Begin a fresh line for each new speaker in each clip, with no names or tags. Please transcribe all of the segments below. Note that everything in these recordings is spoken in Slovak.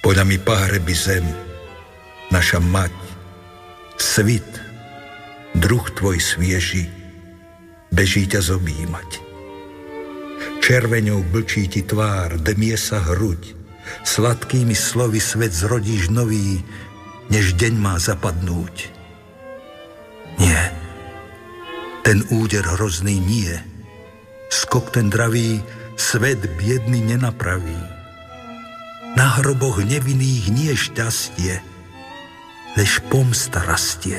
Poľami pahreby zem, naša mať, svit, druh tvoj svieži, beží ťa zobímať. Červeňou blčí ti tvár, demie sa hruď, sladkými slovy svet zrodíš nový, než deň má zapadnúť. Nie, ten úder hrozný nie, skok ten dravý svet biedny nenapraví. Na hroboch nevinných nie šťastie, lež pomsta rastie.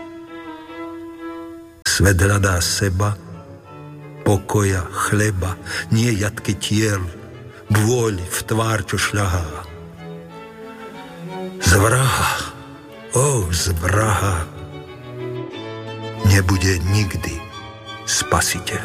Svet hľadá seba, pokoja, chleba, nie jatky tiel, vôľ v tvár, čo šľahá. Z vraha, z vraha, nebude nikdy spasiteľ.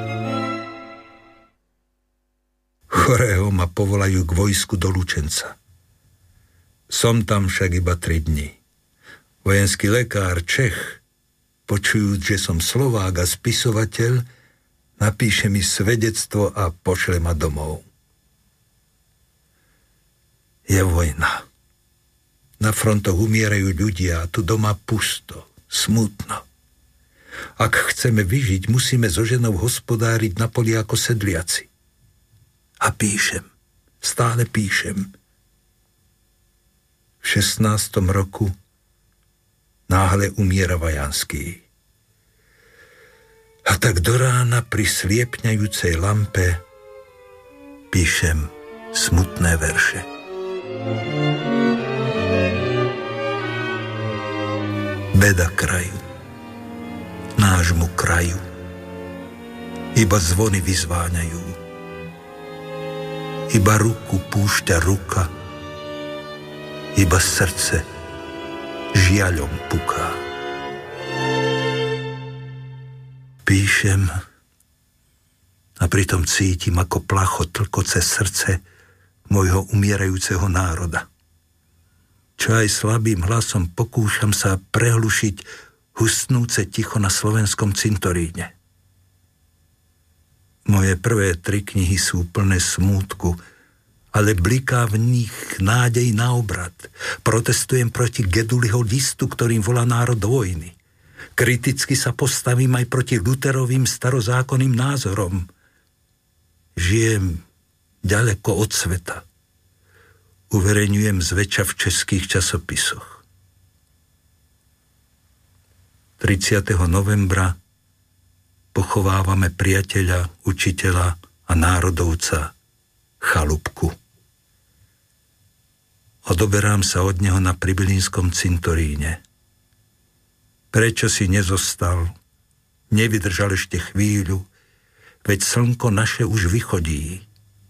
Chorého ma povolajú k vojsku do Lučenca. Som tam však iba 3 dni. Vojenský lekár Čech, počujúc, že som Slovák a spisovateľ, napíše mi svedectvo a pošle ma domov. Je vojna. Na frontoch umierajú ľudia a tu doma pusto, smutno. Ak chceme vyžiť, musíme so ženou hospodáriť na poli ako sedliaci. A píšem, stále píšem. V 16. roku náhle umiera Vajanský. A tak do rána pri sliepňajúcej lampe píšem smutné verše. Beda kraju, nášmu kraju, iba zvony vyzváňajú, iba ruku púšťa ruka, iba srdce žiaľom puká. Píšem a pritom cítim, ako placho tlkoce srdce môjho umierajúceho národa. Čo aj slabým hlasom pokúšam sa prehlušiť hustnúce ticho na slovenskom cintoríne. Moje prvé 3 knihy sú plné smútku, ale bliká v nich nádej na obrad. Protestujem proti Geduliho listu, ktorým volá národ do vojny. Kriticky sa postavím aj proti Luterovým starozákonným názorom. Žijem ďaleko od sveta. Uverejňujem zväčša v českých časopisoch. 30. novembra pochovávame priateľa, učiteľa a národovca Chalupku. Odoberám sa od neho na Pribylinskom cintoríne. Prečo si nezostal? Nevydržal ešte chvíľu, veď slnko naše už vychodí.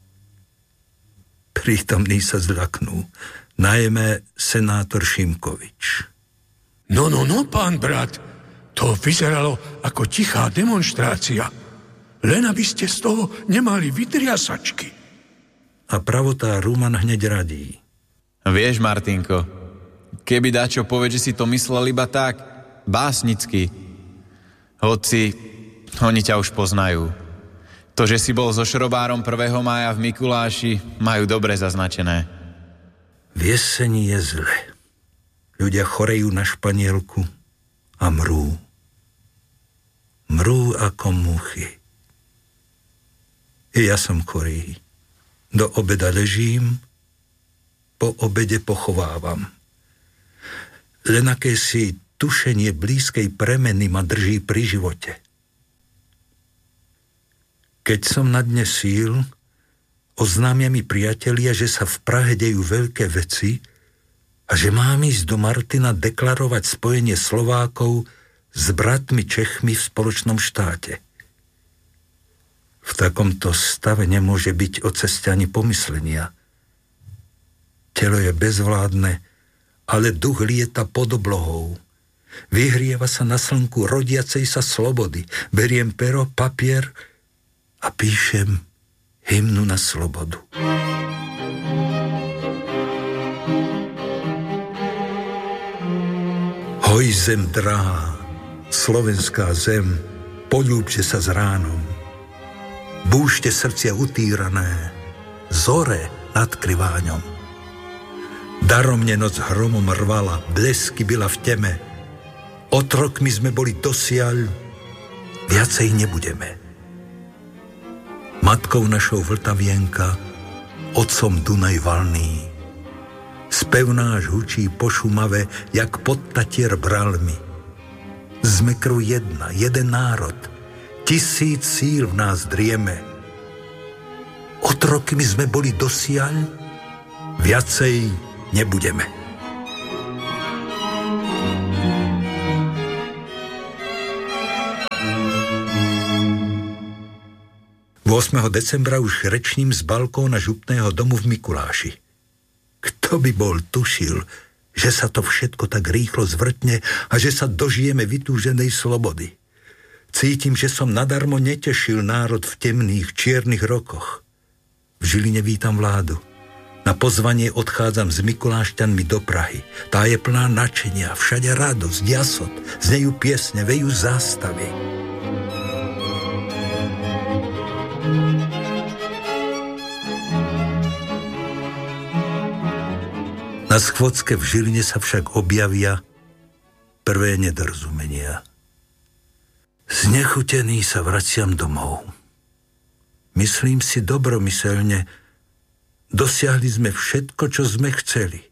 Prítomní sa zľaknú, najmä senátor Šimkovič.
No, pán brat, to vyzeralo ako tichá demonštrácia. Len aby ste z toho nemali vytriasačky.
A pravotár Ruman hneď radí.
Vieš, Martinko, keby dačo povie, že si to myslel iba tak, básnicky. Hoci, oni ťa už poznajú. To, že si bol so šrobárom 1. mája v Mikuláši, majú dobre zaznačené.
V jeseni je zle. Ľudia chorejú na španielku a mrú. Mrú ako muchy. I ja som chorý. Do obeda ležím, po obede pochovávam. Len akési tušenie blízkej premeny ma drží pri živote. Keď som na dne síl, oznámia mi priatelia, že sa v Prahe dejú veľké veci a že mám ísť do Martina deklarovať spojenie Slovákov s bratmi Čechmi v spoločnom štáte. V takomto stave nemôže byť o ceste ani pomyslenia. Telo je bezvládne, ale duch lieta pod oblohou. Vyhrieva sa na slnku rodiacej sa slobody. Beriem pero, papier a píšem hymnu na slobodu. Hoj zem drahá, slovenská zem, poľúbte sa s ránom. Búžte srdcia utírané, zore nad Kriváňom. Daromne noc hromom rvala, blesky byla v teme. Otrokmi sme boli dosiaľ, viacej nebudeme. Matkou našou Vltavienka, otcom Dunaj valný. Spev náš hučí po Šumave, jak podtatier bralmi. Sme krv jedna, jeden národ, 1000 síl v nás drieme. Otrokmi sme boli dosiaľ, viacej nebudeme. 8. decembra už rečním z balkóna župného domu v Mikuláši. Kto by bol tušil, že sa to všetko tak rýchlo zvrtne a že sa dožijeme vytúženej slobody. Cítim, že som nadarmo netešil národ v temných, čiernych rokoch. V Žiline vítam vládu. Na pozvanie odchádzam s Mikulášťanmi do Prahy. Tá je plná nadšenia, všade radosť, jasot, znejú piesne, vejú zástavy. Na schôdzke v Žiline sa však objavia prvé nedorozumenia. Znechutený sa vraciam domov. Myslím si dobromyselne, dosiahli sme všetko, čo sme chceli.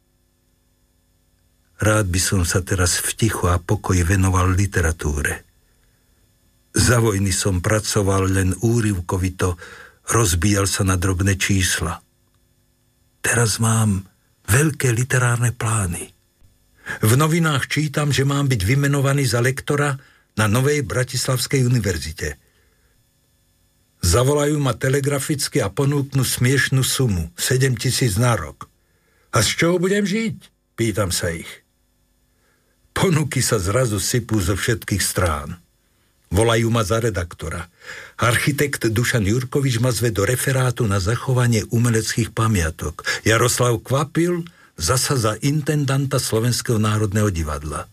Rád by som sa teraz v tichu a pokoji venoval literatúre. Za vojny som pracoval len úryvkovito, rozbíjal sa na drobné čísla. Teraz mám veľké literárne plány. V novinách čítam, že mám byť vymenovaný za lektora na Novej Bratislavskej univerzite. Zavolajú ma telegraficky a ponúknú smiešnú sumu, 7 000 na rok. A z čoho budem žiť? Pýtam sa ich. Ponuky sa zrazu sypú zo všetkých strán. Volajú ma za redaktora. Architekt Dušan Jurkovič ma zve do referátu na zachovanie umeleckých pamiatok. Jaroslav Kvapil zasa za intendanta Slovenského národného divadla.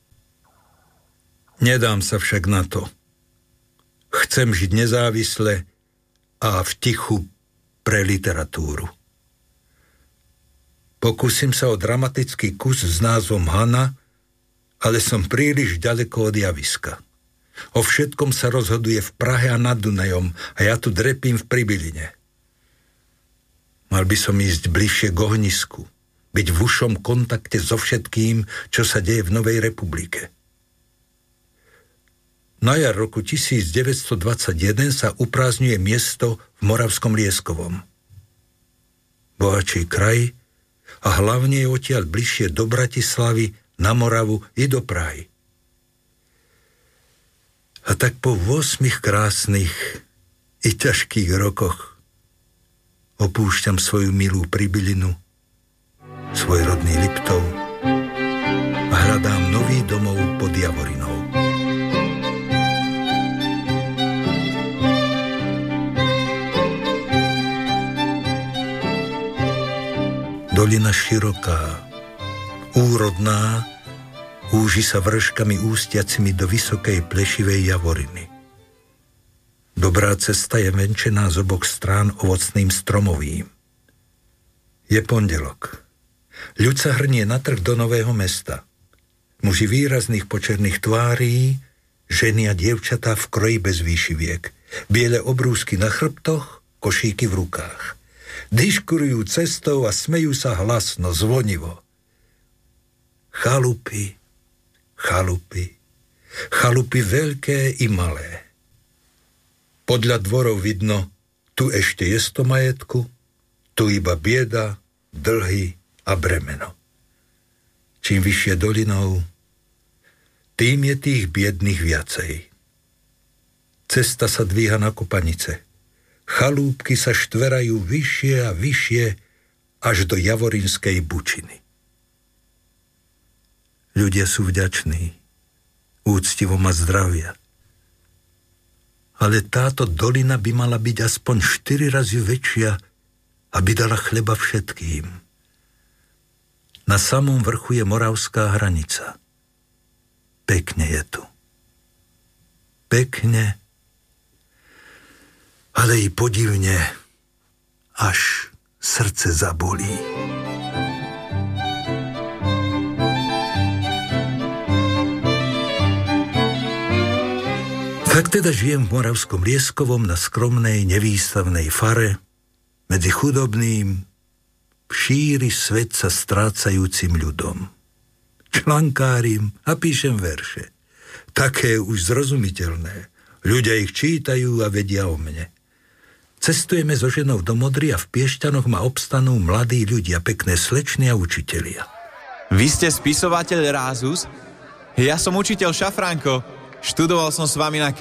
Nedám sa však na to. Chcem žiť nezávisle a v tichu pre literatúru. Pokúsim sa o dramatický kus s názvom Hana, ale som príliš ďaleko od javiska. O všetkom sa rozhoduje v Prahe a nad Dunajom a ja tu drepím v Pribiline. Mal by som ísť bližšie k ohnisku, byť v ušom kontakte so všetkým, čo sa deje v Novej republike. Na jar roku 1921 sa uprázdňuje miesto v Moravskom Lieskovom. Bohatší kraj a hlavne je odtiaľ bližšie do Bratislavy, na Moravu i do Prahy. A tak po 8 krásnych i ťažkých rokoch opúšťam svoju milú Pribilinu, svoj rodný Liptov a hľadám nový domov pod Javorinou. Dolina široká, úrodná, úži sa vrškami ústiacimi do vysokej plešivej Javoriny. Dobrá cesta je venčená z oboch strán ovocným stromovým. Je pondelok. Ľud sa hrnie na trh do Nového Mesta. Muži výrazných počerných tvárí, ženy a dievčatá v kroji bez výšiviek. Biele obrúsky na chrbtoch, košíky v rukách. Diškurujú cestou a smejú sa hlasno, zvonivo. Chalupy, chalupy veľké i malé. Podľa dvorov vidno, tu ešte je 100 majetku, tu iba bieda, dlhy a bremeno. Čím vyššie dolinou, tým je tých biedných viacej. Cesta sa dvíha na kopanice. Chalúbky sa štverajú vyššie a vyššie až do Javorínskej bučiny. Ľudia sú vďační, úctivo ma zdravia. Ale táto dolina by mala byť aspoň 4 razy väčšia, aby dala chleba všetkým. Na samom vrchu je moravská hranica. Pekne je tu. Pekne, ale i podivne, až srdce zabolí. Tak teda žijem v Moravskom Lieskovom na skromnej, nevýstavnej fare, medzi chudobným, v šíri svet sa strácajúcim ľudom. Člankárim a píšem verše. Také už zrozumiteľné. Ľudia ich čítajú a vedia o mne. Cestujeme so ženou do Modry a v Piešťanoch ma obstanú mladí ľudia, pekné slečny a učitelia.
Vy ste spisovateľ Rázus? Ja som učiteľ Šafránko. Študoval som s vami na